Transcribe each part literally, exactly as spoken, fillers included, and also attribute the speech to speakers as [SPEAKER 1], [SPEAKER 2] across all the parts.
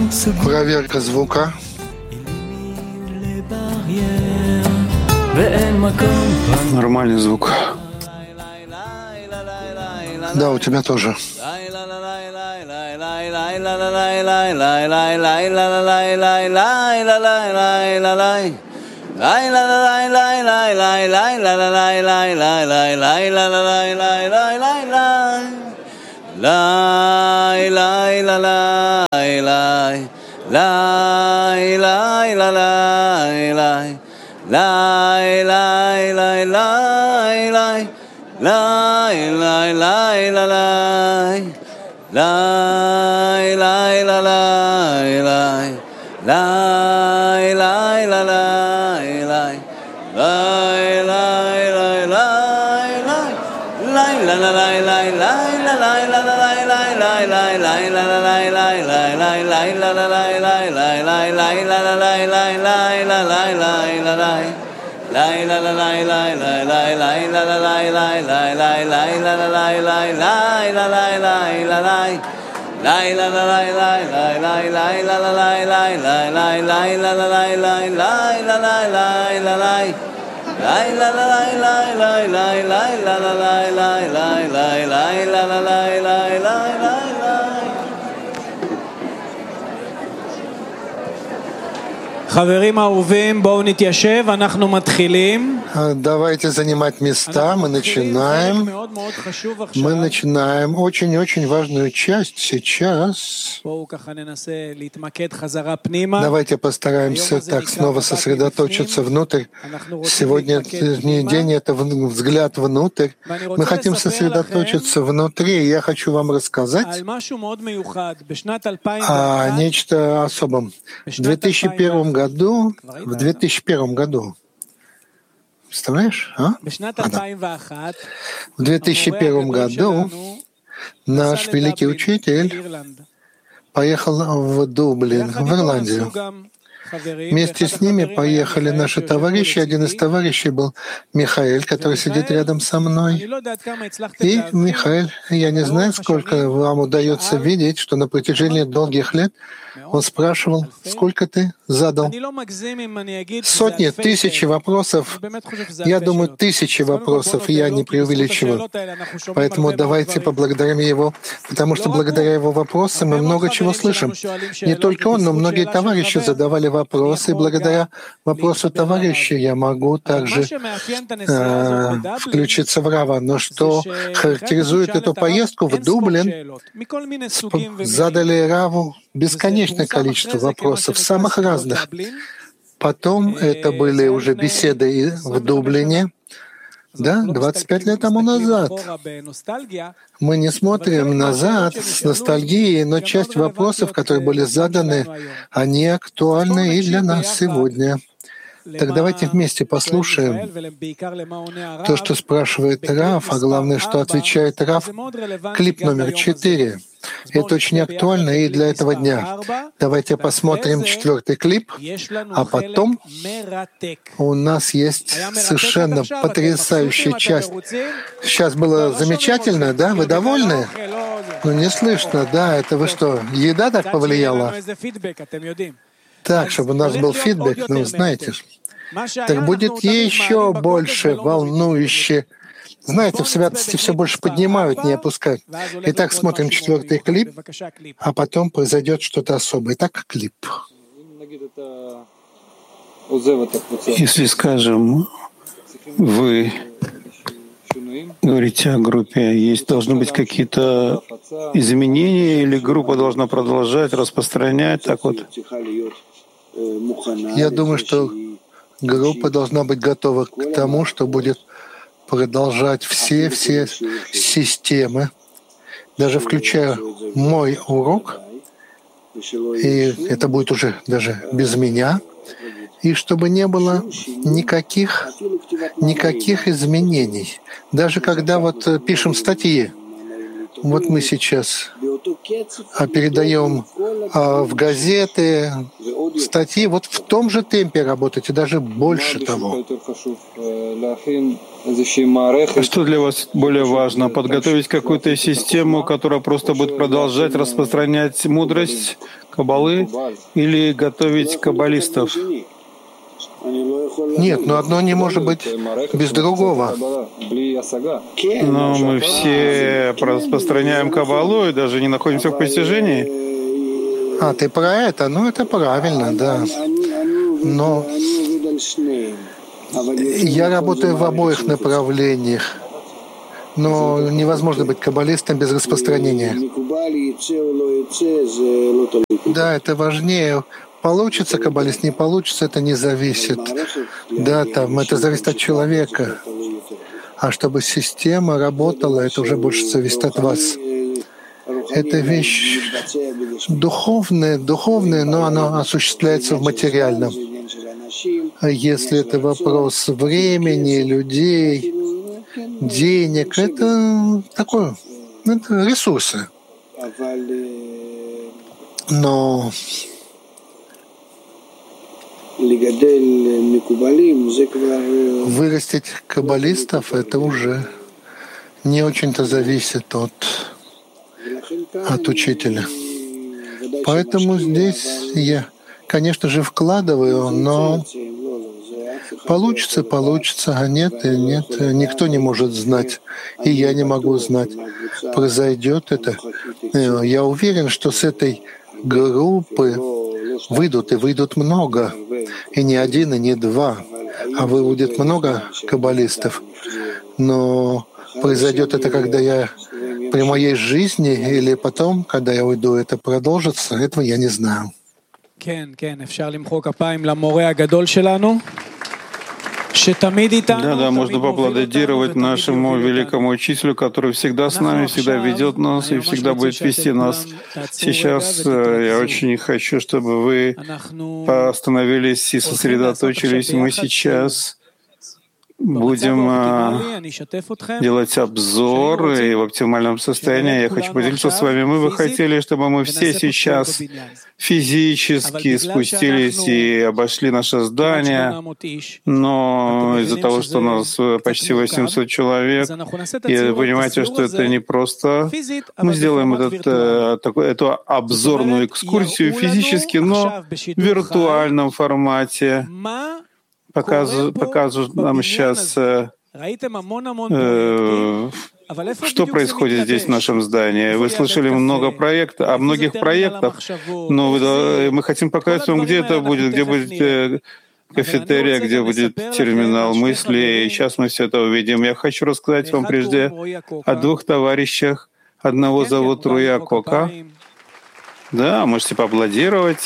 [SPEAKER 1] Проверка звука.
[SPEAKER 2] Нормальный звук.
[SPEAKER 1] Да, у тебя тоже.
[SPEAKER 3] חברים אהובים, בואו נתיישב, אנחנו מתחילים.
[SPEAKER 1] Давайте занимать места, мы начинаем. Мы начинаем очень-очень важную часть сейчас. Давайте постараемся так снова сосредоточиться внутрь. Сегодняшний день — это взгляд внутрь. Мы хотим сосредоточиться внутри, и я хочу вам рассказать о нечто особом. В две тысячи первом году, в две тысячи первом году, представляешь? А? А, да. В две тысячи первом году наш великий учитель поехал в Дублин, в Ирландию. Вместе с ними поехали наши товарищи. Один из товарищей был Михаэль, который сидит рядом со мной. И Михаэль, я не знаю, сколько вам удается видеть, что на протяжении долгих лет он спрашивал, сколько ты задал? Сотни, тысячи вопросов. Я думаю, тысячи вопросов, я не преувеличиваю. Поэтому давайте поблагодарим его, потому что благодаря его вопросам мы много чего слышим. Не только он, но многие товарищи задавали вопросы, и благодаря вопросу товарища я могу также э, включиться в Рава. Но что характеризует эту поездку в Дублин, задали Раву бесконечное количество вопросов, самых разных. Потом это были уже беседы в Дублине, да, двадцать пять лет тому назад. Мы не смотрим назад с ностальгией, но часть вопросов, которые были заданы, они актуальны и для нас сегодня. Так давайте вместе послушаем то, что спрашивает Рав, а главное, что отвечает Рав. Клип номер четыре. Это очень актуально и для этого дня. Давайте посмотрим четвертый клип, а потом у нас есть совершенно потрясающая часть. Сейчас было замечательно, да? Вы довольны? Ну, не слышно, да? Это вы что, еда так повлияла? Так, чтобы у нас был фидбэк, ну, знаете. Так будет еще больше волнующе. Знаете, в святости все больше поднимают, не опускают. Итак, смотрим четвертый клип, а потом произойдет что-то особое. Итак, клип.
[SPEAKER 2] Если, скажем, вы говорите о группе, есть должны быть какие-то изменения, или группа должна продолжать распространять, так вот?
[SPEAKER 1] Я думаю, что группа должна быть готова к тому, что будет продолжать все-все системы, даже включая мой урок, и это будет уже даже без меня, и чтобы не было никаких, никаких изменений. Даже когда вот пишем статьи, вот мы сейчас передаем в газеты статьи, вот в том же темпе работать, и даже больше того.
[SPEAKER 2] Что для вас более важно? Подготовить какую-то систему, которая просто будет продолжать распространять мудрость, каббалы или готовить каббалистов?
[SPEAKER 1] Нет, но одно не может быть без другого.
[SPEAKER 2] Но мы все распространяем каббалу и даже не находимся в постижении.
[SPEAKER 1] А, ты про это? Ну, это правильно, да. Но я работаю в обоих направлениях. Но невозможно быть каббалистом без распространения. Да, это важнее. Получится каббалист, не получится, это не зависит. Да, там, это зависит от человека. А чтобы система работала, это уже больше зависит от вас. Это вещь духовная, духовная, но она осуществляется в материальном. А если это вопрос времени, людей, денег, это такое, это ресурсы. Но вырастить каббалистов — это уже не очень-то зависит от, от учителя. Поэтому здесь я, конечно же, вкладываю, но получится, получится, а нет, и нет. Никто не может знать, и я не могу знать, произойдет это. Я уверен, что с этой группы выйдут, и выйдут много, и не один, и не два, а выйдет много каббалистов. Но произойдет это, когда я при моей жизни, или потом, когда я уйду, это продолжится, этого я не знаю.
[SPEAKER 2] Да, да, можно поаплодировать нашему великому учителю, который всегда с нами, всегда ведет нас и всегда будет вести нас. Сейчас я очень хочу, чтобы вы остановились и сосредоточились. Мы сейчас будем делать обзор и в оптимальном состоянии. Я хочу поделиться с вами. Мы бы хотели, чтобы мы все сейчас физически спустились и обошли наше здание, но из-за того, что у нас почти восемьсот человек, и вы понимаете, что это не просто. Мы сделаем этот, такой, эту обзорную экскурсию физически, но в виртуальном формате. Показывают, показывают нам сейчас, э, э, что происходит здесь в нашем здании. Вы слышали много проектов, о многих проектах, но вы, мы хотим показать вам, где это будет, где будет э, кафетерия, где будет терминал мысли. И сейчас мы все это увидим. Я хочу рассказать вам прежде о двух товарищах. Одного зовут Руя Кока. Да, можете поаплодировать.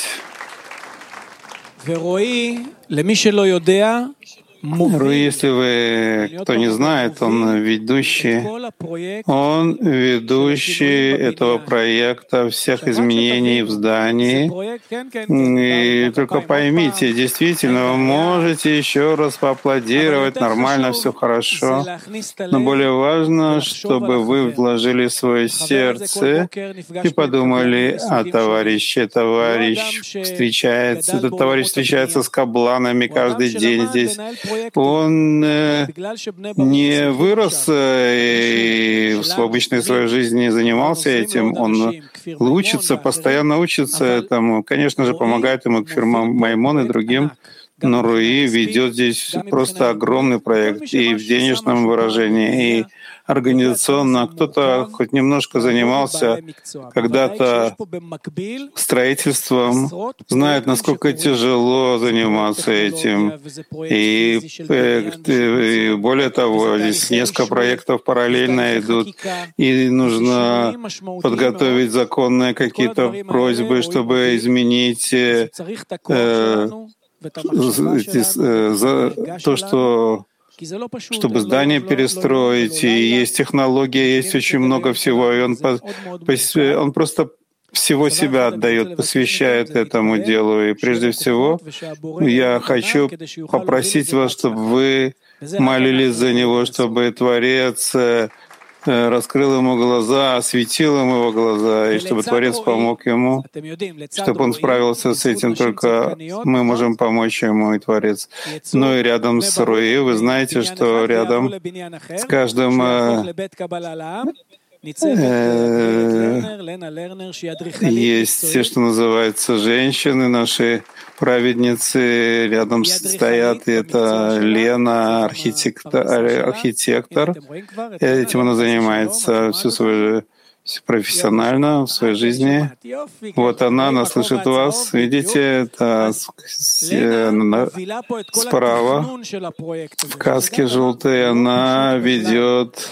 [SPEAKER 2] Руи, если вы, кто не знает, он ведущий, он ведущий этого проекта всех изменений в здании. И только поймите, действительно, вы можете еще раз поаплодировать, нормально, все хорошо. Но более важно, чтобы вы вложили свое сердце и подумали, а товарищ, товарищ встречается, этот товарищ встречается с кабланами каждый день здесь. Он э, не вырос э, и в обычной своей жизни не занимался этим. Он учится, постоянно учится этому. Конечно же, помогает ему Кфир Маймон и другим. Но Руи ведет здесь просто огромный проект и в денежном выражении, и организационно. Кто-то хоть немножко занимался когда-то строительством, знает, насколько тяжело заниматься этим. И, и более того, здесь несколько проектов параллельно идут, и нужно подготовить законные какие-то просьбы, чтобы изменить э, за то, что чтобы здание перестроить, и есть технология, есть очень много всего, и он, он просто всего себя отдает, посвящает этому делу. И прежде всего я хочу попросить вас, чтобы вы молились за него, чтобы Творец раскрыл ему глаза, осветил ему его глаза, и чтобы Творец помог ему, чтобы он справился с этим. Только мы можем помочь ему, и Творец. Ну и рядом с Руи, вы знаете, что рядом с каждым Есть те, что называется женщины, наши праведницы рядом стоят, и это Лена, архитектор, архитектор. Этим она занимается всю свою профессионально в своей жизни. Вот она, она слышит вас. Видите, это справа в каске желтой она ведет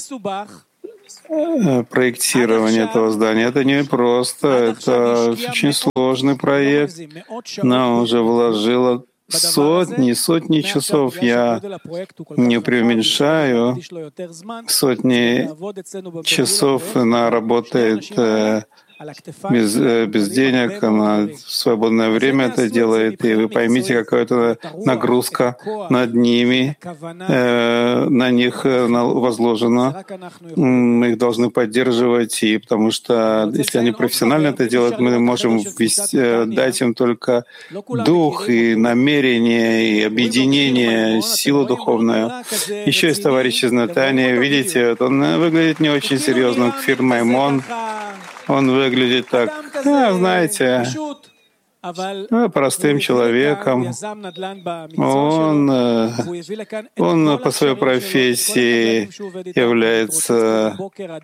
[SPEAKER 2] проектирование этого здания. Это не просто, это очень сложный проект. Она уже вложила сотни, сотни часов. Я не преуменьшаю. Сотни часов она работает без, без денег, она в свободное время это делает, и вы поймите, какая это нагрузка над ними, э, на них возложена. Мы их должны поддерживать, и потому что если они профессионально это делают, мы можем ввести, дать им только дух и намерение, и объединение, силу духовную. Еще есть товарищ из Натании, видите, вот он выглядит не очень серьезным, Кфир Маймон. Он выглядит так, а, знаете, простым человеком. Он, он по своей профессии является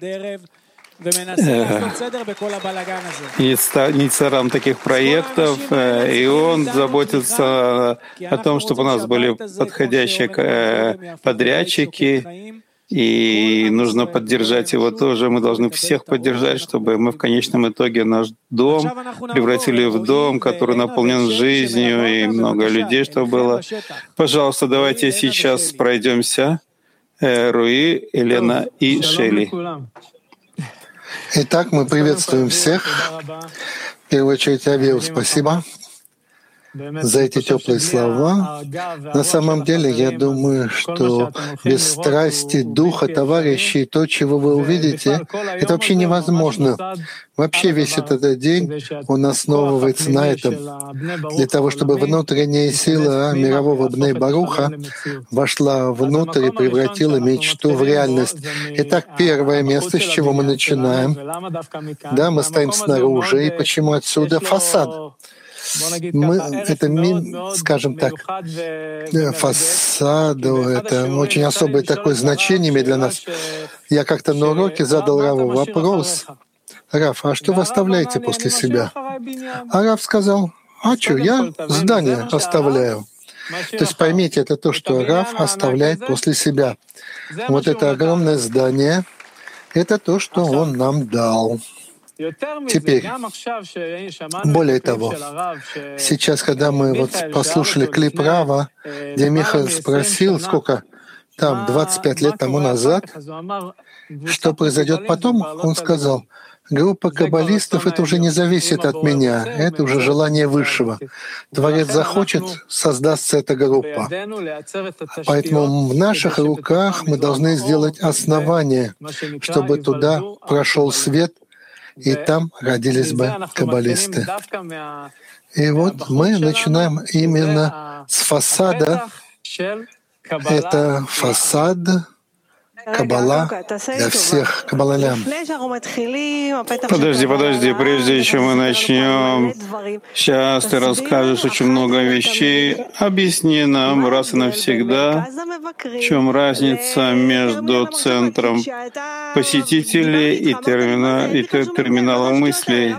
[SPEAKER 2] инициатором таких проектов, и он заботится о том, чтобы у нас были подходящие подрядчики, и нужно поддержать его тоже. Мы должны всех поддержать, чтобы мы в конечном итоге наш дом превратили в дом, который наполнен жизнью, и много людей, чтобы было. Пожалуйста, давайте сейчас пройдемся. Руи, Елена и Шели.
[SPEAKER 1] Итак, мы приветствуем всех. В первую очередь, Авиу, спасибо за эти теплые слова. На самом деле, я думаю, что без страсти, духа товарищей, то, чего вы увидите, это вообще невозможно. Вообще весь этот день, он основывается на этом. Для того, чтобы внутренняя сила мирового Бней Баруха вошла внутрь и превратила мечту в реальность. Итак, первое место, с чего мы начинаем. Да, мы стоим снаружи, и почему отсюда фасад? Мы, это, скажем так, фасаду, это очень особое такое значение для нас. Я как-то на уроке задал Раву вопрос. Раф, а что вы оставляете после себя? А Рав сказал, а что, я здание оставляю. То есть поймите, это то, что Рав оставляет после себя. Вот это огромное здание, это то, что он нам дал. Теперь, более того, сейчас, когда мы вот послушали клип Рава, где Михаил спросил, сколько там, двадцать пять лет тому назад, что произойдет потом, он сказал, группа каббалистов — это уже не зависит от меня, это уже желание Высшего. Творец захочет, создастся эта группа. Поэтому в наших руках мы должны сделать основание, чтобы туда прошел свет, и там родились бы каббалисты. И вот мы начинаем именно с фасада. Это фасад Каббала для всех каббалалям.
[SPEAKER 2] Подожди, подожди, прежде чем мы начнем, сейчас ты расскажешь очень много вещей. Объясни нам раз и навсегда, в чем разница между центром посетителей и, термина, и терминалом мыслей.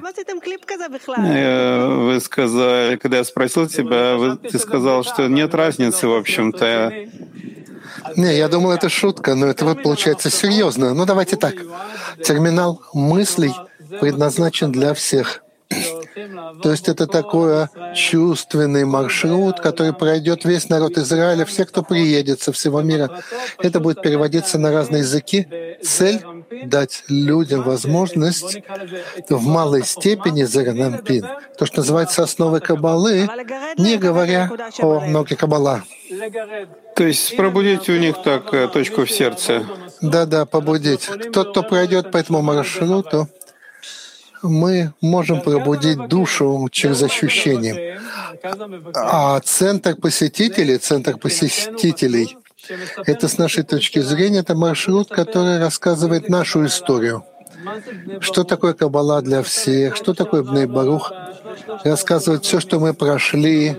[SPEAKER 2] Вы сказали, когда я спросил тебя, вы, ты сказал, что нет разницы, в общем-то.
[SPEAKER 1] Не, я думал, это шутка, но это вот получается серьезно. Ну, давайте так. Терминал мыслей предназначен для всех. То есть это такой чувственный маршрут, который пройдет весь народ Израиля, все, кто приедет со всего мира. Это будет переводиться на разные языки. Цель — дать людям возможность в малой степени заранампин, то, что называется основой Каббалы, не говоря о науке Каббала.
[SPEAKER 2] То есть пробудить у них так точку в сердце.
[SPEAKER 1] Да-да, побудить. Тот, кто пройдет по этому маршруту, мы можем пробудить душу через ощущение. А центр посетителей, центр посетителей Это с нашей точки зрения, это маршрут, который рассказывает нашу историю. Что такое Каббала для всех, что такое Бней Барух, рассказывает все, что мы прошли,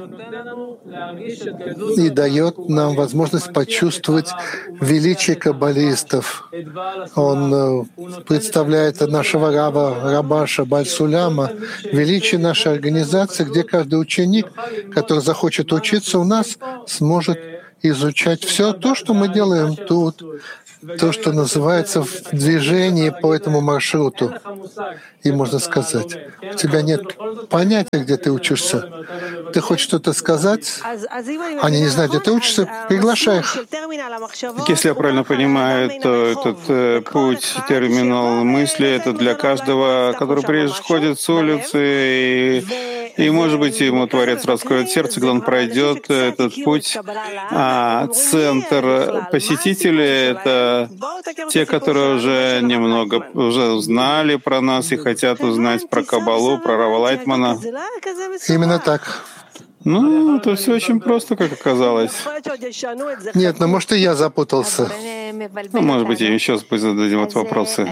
[SPEAKER 1] и дает нам возможность почувствовать величие каббалистов. Он представляет нашего раба, Рабаша Баль-Суляма, величие нашей организации, где каждый ученик, который захочет учиться у нас, сможет изучать все то, что мы делаем тут, то, что называется в движении по этому маршруту. И можно сказать, у тебя нет понятия, где ты учишься. Ты хочешь что-то сказать? Они не знают, где ты учишься, приглашай их.
[SPEAKER 2] Если я правильно понимаю, то этот э, путь, терминал мысли, это для каждого, который приходит с улицы, и, и, может быть, ему Творец раскроет сердце, когда он пройдет этот путь. А центр посетителей — это те, которые уже немного уже узнали про нас и хотят узнать про Каббалу, про Рава Лайтмана.
[SPEAKER 1] Именно так.
[SPEAKER 2] Ну, это все очень просто, как оказалось.
[SPEAKER 1] Нет, ну может и я запутался.
[SPEAKER 2] Ну, может быть, и еще зададим вот вопросы.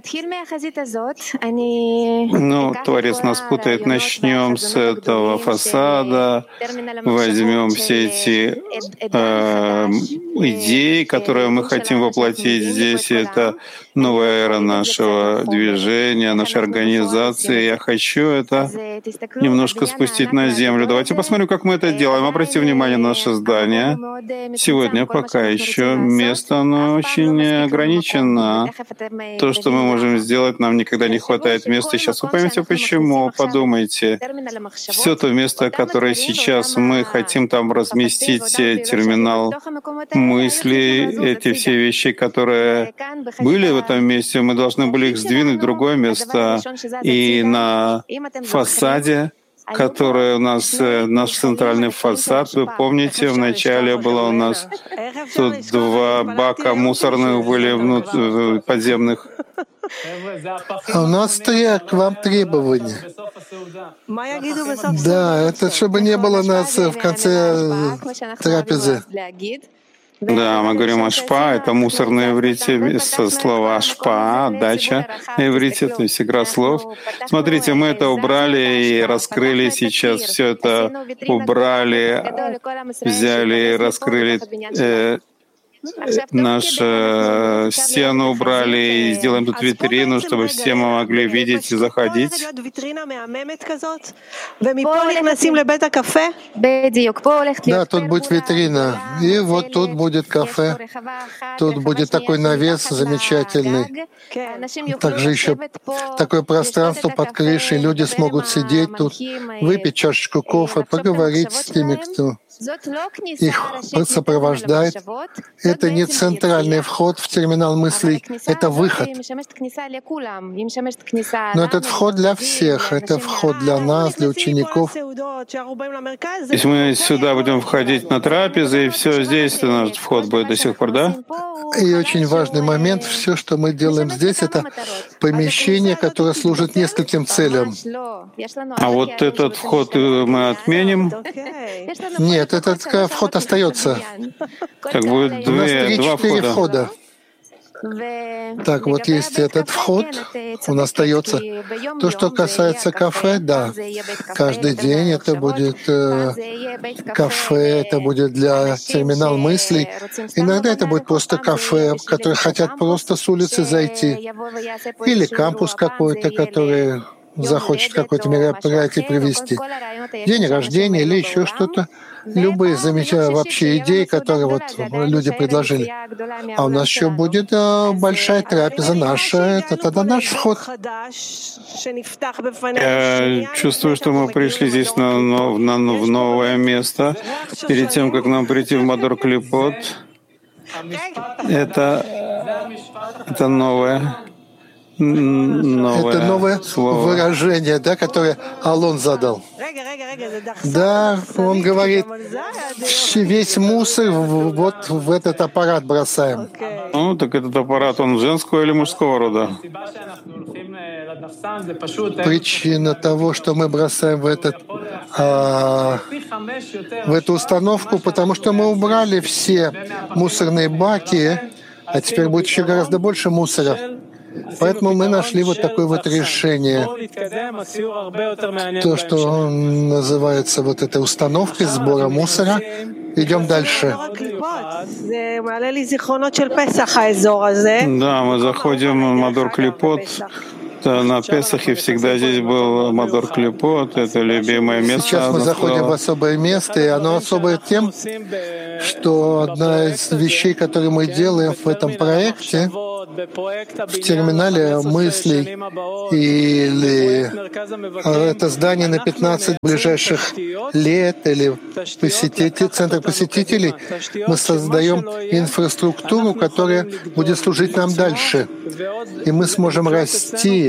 [SPEAKER 2] Ну, Творец нас путает. Начнем с этого фасада, возьмем все эти э, идеи, которые мы хотим воплотить здесь. Это новая эра нашего движения, нашей организации. Я хочу это немножко спустить на землю. Давайте посмотрим, как мы это делаем. Обратите внимание на наше здание. Сегодня пока еще место, оно очень ограничено. То, что мы можем сделать, нам никогда не хватает места. Сейчас вы поймете, почему. Подумайте. Все то место, которое сейчас мы хотим там разместить, терминал мысли, эти все вещи, которые были в этом месте, мы должны были их сдвинуть в другое место. И на фасаде, который у нас, наш центральный фасад, вы помните, вначале было у нас тут два бака мусорных были внутри, подземных.
[SPEAKER 1] А у нас три, к вам требования. Да, это чтобы не было нас в конце трапезы.
[SPEAKER 2] Да, мы говорим ашпа, это мусор на иврите, со слова ашпа, отдача на иврите, то есть игра слов. Смотрите, мы это убрали и раскрыли сейчас, все это убрали, взяли и раскрыли. Э, нашу стену убрали и сделаем тут витрину, чтобы все мы могли видеть и заходить.
[SPEAKER 1] Да, тут будет витрина. И вот тут будет кафе. Тут будет такой навес замечательный. Также еще такое пространство под крышей. Люди смогут сидеть тут, выпить чашечку кофе, поговорить с теми, кто их сопровождает. Это не центральный вход в терминал мыслей, это выход. Но этот вход для всех, это вход для нас, для учеников.
[SPEAKER 2] Если мы сюда будем входить на трапезы, и все здесь наш вход будет до сих пор, да?
[SPEAKER 1] И очень важный момент, все, что мы делаем здесь, это помещение, которое служит нескольким целям.
[SPEAKER 2] А вот этот вход мы отменим?
[SPEAKER 1] Нет, этот вход остается.
[SPEAKER 2] Так будет
[SPEAKER 1] У нас
[SPEAKER 2] две, два
[SPEAKER 1] три-четыре
[SPEAKER 2] входа.
[SPEAKER 1] входа. Так, вот есть этот вход, он остается. То, что касается кафе, да, каждый день это будет э, кафе, это будет для терминал мыслей. Иногда это будет просто кафе, которые хотят просто с улицы зайти. Или кампус какой-то, который захочет какое-то мероприятие привести. День рождения или еще что-то. Любые замечательные вообще идеи, которые вот люди предложили. А у нас еще будет а, большая трапеза наша, это тогда наш вход.
[SPEAKER 2] Я чувствую, что мы пришли здесь на, на, на, в новое место. Перед тем, как нам прийти в Мадор Клипот, это, это новое. Новое
[SPEAKER 1] Это новое
[SPEAKER 2] слово.
[SPEAKER 1] выражение, да, которое Алон задал. Да, он говорит, весь мусор вот в этот аппарат бросаем.
[SPEAKER 2] Ну, так этот аппарат, он женского или мужского рода?
[SPEAKER 1] Причина того, что мы бросаем в этот а, в эту установку, потому что мы убрали все мусорные баки, а теперь будет еще гораздо больше мусора. Поэтому мы нашли вот такое вот решение. То, что называется вот этой установкой сбора мусора. Идем дальше.
[SPEAKER 2] Да, мы заходим в Мадор Клипот. На Песахе всегда здесь был Мадор Клипот, это любимое место.
[SPEAKER 1] Сейчас мы заходим в особое место, и оно особое тем, что одна из вещей, которые мы делаем в этом проекте, в терминале мыслей, или это здание на пятнадцать ближайших лет, или посетитель, центр посетителей, мы создаем инфраструктуру, которая будет служить нам дальше. И мы сможем расти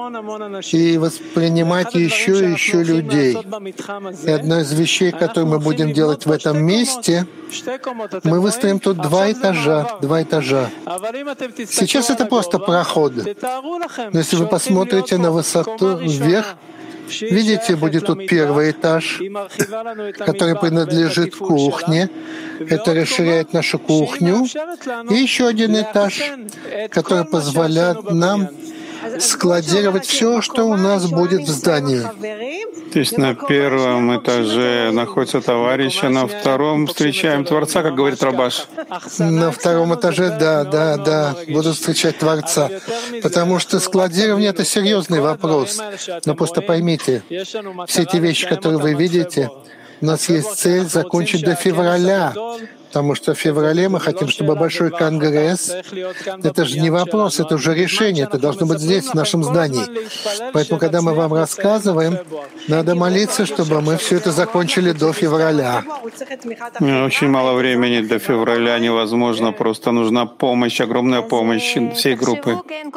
[SPEAKER 1] и воспринимать еще и еще людей. И одна из вещей, которую мы будем делать в этом месте, мы выстроим тут два этажа, два этажа. Сейчас это просто проход. Но если вы посмотрите на высоту вверх, видите, будет тут первый этаж, который принадлежит кухне. Это расширяет нашу кухню. И еще один этаж, который позволяет нам складировать все, что у нас будет в здании.
[SPEAKER 2] То есть на первом этаже находится товарищ, а на втором встречаем Творца, как говорит Рабаш.
[SPEAKER 1] На втором этаже, да, да, да, буду встречать Творца. Потому что складирование — это серьезный вопрос. Но просто поймите, все эти вещи, которые вы видите, у нас есть цель закончить до февраля. Потому что в феврале мы хотим, чтобы большой конгресс, это же не вопрос, это уже решение, это должно быть здесь, в нашем здании. Поэтому, когда мы вам рассказываем, надо молиться, чтобы мы все это закончили до февраля.
[SPEAKER 2] Очень мало времени до февраля невозможно, просто нужна помощь, огромная помощь всей группы.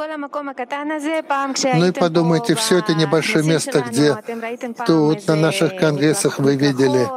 [SPEAKER 1] Ну и подумайте, все это небольшое место, где тут на наших конгрессах вы видели,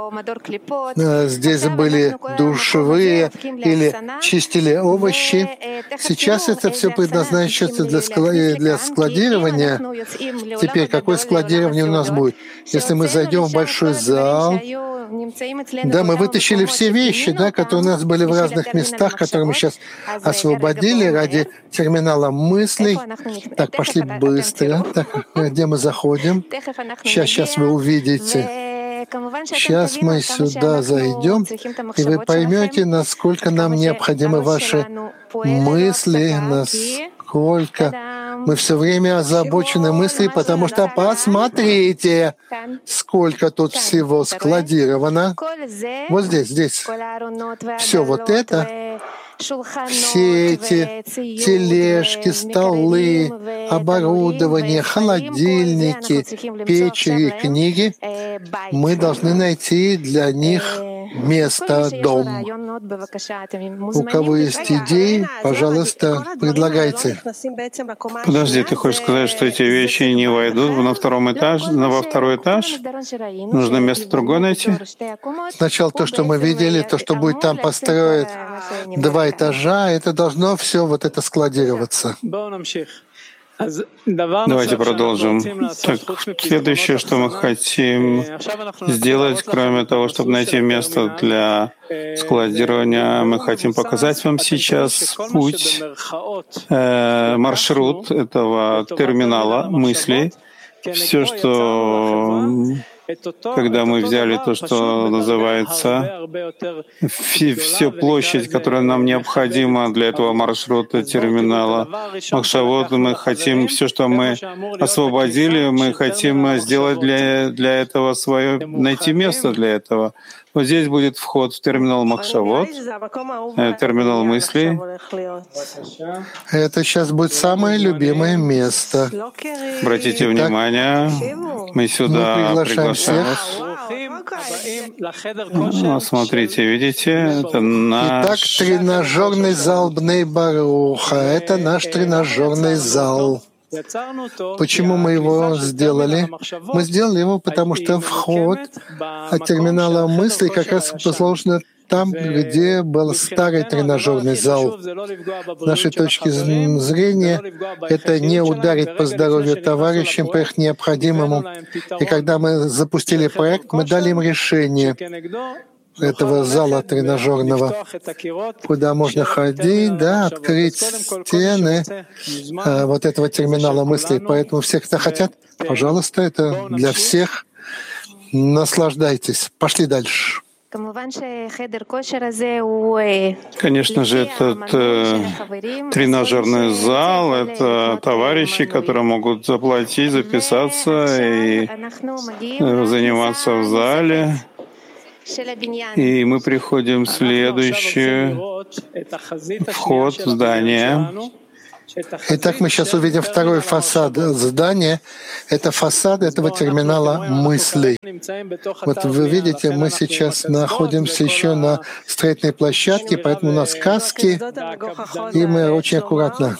[SPEAKER 1] здесь были душевые или чистили овощи. Сейчас это все предназначено для, скла- для складирования. Теперь какое складирование у нас будет? Если мы зайдем в большой зал, да, мы вытащили все вещи, да, которые у нас были в разных местах, которые мы сейчас освободили ради терминала мыслей. Так, пошли быстро. Так, где мы заходим? Сейчас, сейчас вы увидите. Сейчас мы сюда зайдем, и вы поймете, насколько нам необходимы ваши мысли, насколько мы все время озабочены мыслью, потому что посмотрите, сколько тут всего складировано. Вот здесь, здесь. Все вот это, все эти тележки, столы, оборудование, холодильники, печи и книги, мы должны найти для них место, дом. У кого есть идеи, пожалуйста, предлагайте.
[SPEAKER 2] Подожди, ты хочешь сказать, что эти вещи не войдут на втором этаже, на во второй этаж? Нужно место другое найти?
[SPEAKER 1] Сначала то, что мы видели, то, что будет там построить два этажа, это должно все вот это складироваться.
[SPEAKER 2] Давайте продолжим. Так, следующее, что мы хотим сделать, кроме того, чтобы найти место для складирования, мы хотим показать вам сейчас путь, э, маршрут этого терминала мыслей. Все, что когда мы взяли то, что называется всю площадь, которая нам необходима для этого маршрута терминала Махшавот, мы хотим все, что мы освободили, мы хотим сделать для, для этого свое, найти место для этого. Вот здесь будет вход в терминал Махшавот, терминал мыслей.
[SPEAKER 1] Это сейчас будет самое любимое место.
[SPEAKER 2] Обратите внимание, мы сюда
[SPEAKER 1] мы
[SPEAKER 2] приглашаем
[SPEAKER 1] всех.
[SPEAKER 2] Ну, смотрите, видите, это наш...
[SPEAKER 1] Итак, тренажерный зал Бней Баруха. Это наш тренажерный зал. Почему мы его сделали? Мы сделали его, потому что вход от терминала мысли как раз расположен там, где был старый тренажерный зал. С нашей точки зрения, это не ударить по здоровью товарищам, по их необходимому. И когда мы запустили проект, мы дали им решение этого зала тренажерного, куда можно ходить, да, открыть стены э, вот этого терминала мыслей. Поэтому все, кто хотят, пожалуйста, это для всех. Наслаждайтесь. Пошли дальше.
[SPEAKER 2] Конечно же, этот э, тренажерный зал — это товарищи, которые могут заплатить, записаться и э, заниматься в зале. И мы приходим в следующий вход в здание.
[SPEAKER 1] Итак, мы сейчас увидим второй фасад здания. Это фасад этого терминала мыслей. Вот вы видите, мы сейчас находимся еще на строительной площадке, поэтому у нас каски, и мы очень аккуратно.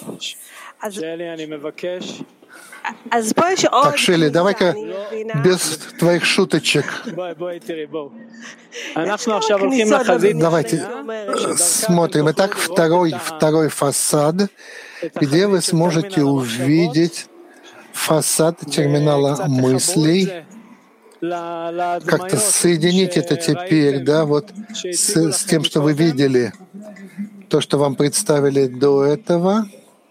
[SPEAKER 1] Так, Шели, давай-ка без твоих шуточек. Давайте смотрим. Итак, второй, второй фасад, где вы сможете увидеть фасад терминала мыслей. Как-то соединить это теперь, да, вот с, с тем, что вы видели, то, что вам представили до этого.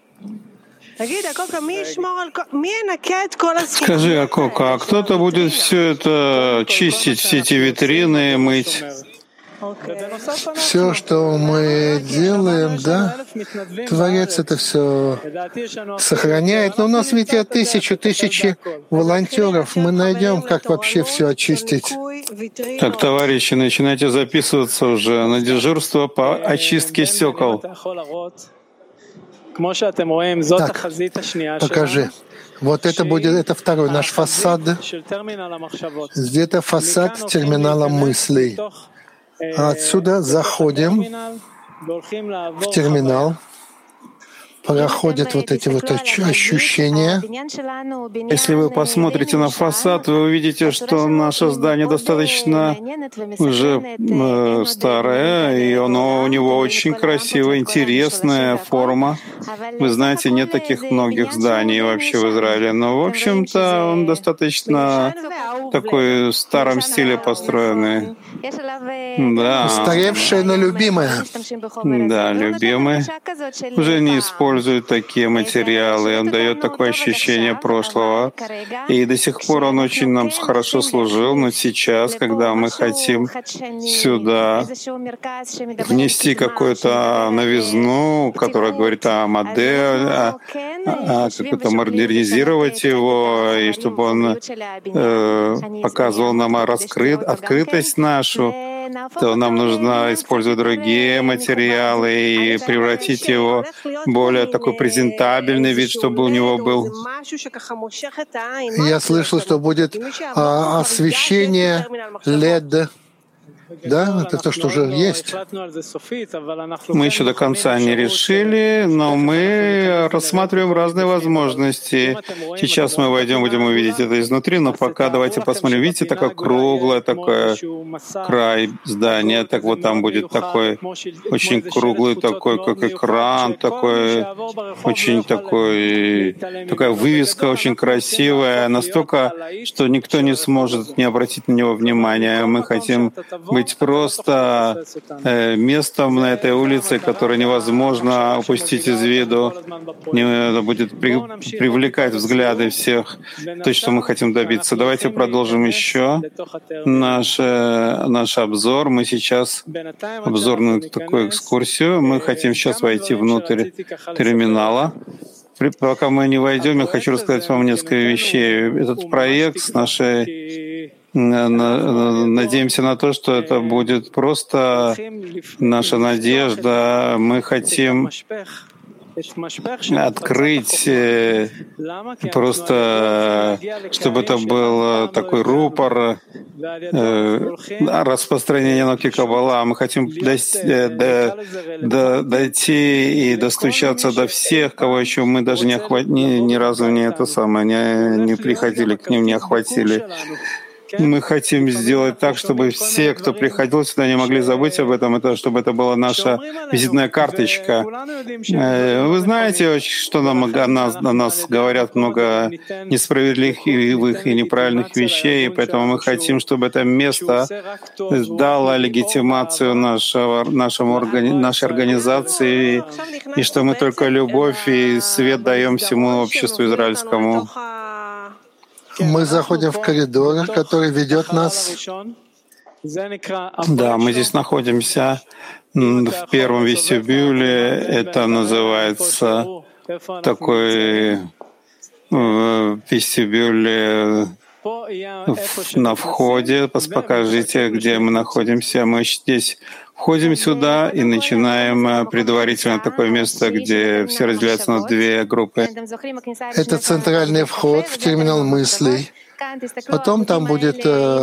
[SPEAKER 2] Скажи, Акока, а кто-то будет все это чистить, все эти витрины, мыть?
[SPEAKER 1] Все, что мы делаем, да, Творец это все сохраняет. Но у нас ведь тысячу, тысячи волонтеров. Мы найдем, как вообще все очистить.
[SPEAKER 2] Так, товарищи, начинайте записываться уже на дежурство по очистке стекол.
[SPEAKER 1] Так, покажи. Вот это будет, это второй наш фасад. Где-то фасад терминала мыслей. А отсюда заходим в терминал. Проходят вот эти вот ощущения.
[SPEAKER 2] Если вы посмотрите на фасад, вы увидите, что наше здание достаточно уже э, старое, и оно у него очень красивая, интересная форма. Вы знаете, нет таких многих зданий вообще в Израиле, но, в общем-то, он достаточно такой в старом стиле построенный. Да.
[SPEAKER 1] Устаревшее, но любимое.
[SPEAKER 2] Да, любимый. Уже не используют такие материалы. Он дает такое ощущение прошлого. И до сих пор он очень нам хорошо служил. Но сейчас, когда мы хотим сюда внести какую-то новизну, которая говорит о модели, о, о, как-то модернизировать его, и чтобы он э, показывал нам раскрыт, открытость нашу, то нам нужно использовать другие материалы и превратить его в более такой презентабельный вид, чтобы у него был.
[SPEAKER 1] Я слышал, что будет а, освещение лед. Да, это то, что уже есть.
[SPEAKER 2] Мы еще до конца не решили, но мы рассматриваем разные возможности. Сейчас мы войдем, будем увидеть это изнутри, но пока давайте посмотрим. Видите, такое круглое, такое край здания, так вот там будет такой очень круглый, такой как экран, такой очень такой, такая вывеска очень красивая, настолько, что никто не сможет не обратить на него внимания. Мы хотим быть просто э, местом на этой улице, которое невозможно упустить из виду, не будет при, привлекать взгляды всех, то, что мы хотим добиться. Давайте продолжим еще наш, наш обзор. Мы сейчас обзорную такую экскурсию. Мы хотим сейчас войти внутрь терминала. Пока мы не войдем, я хочу рассказать вам несколько вещей. Этот проект с нашей надеемся на то, что это будет просто наша надежда. Мы хотим открыть просто, чтобы это был такой рупор, распространения науки Каббала. Мы хотим дойти и достучаться до всех, кого еще мы даже не охватили, ни, ни разу не это самое, не, не приходили к ним, не охватили. Мы хотим сделать так, чтобы все, кто приходил сюда, не могли забыть об этом, это, чтобы это была наша визитная карточка. Вы знаете, что нам, о, нас, о нас говорят много несправедливых и неправильных вещей, поэтому мы хотим, чтобы это место дало легитимацию нашего, нашему, нашей организации, и что мы только любовь и свет даем всему обществу израильскому.
[SPEAKER 1] Мы заходим в коридор, который ведет нас.
[SPEAKER 2] Да, мы здесь находимся в первом вестибюле. Это называется такой вестибюль на входе. Покажите, где мы находимся. Мы здесь входим сюда и начинаем предварительно такое место, где все разделяются на две группы.
[SPEAKER 1] Это центральный вход в терминал мыслей. Потом там будет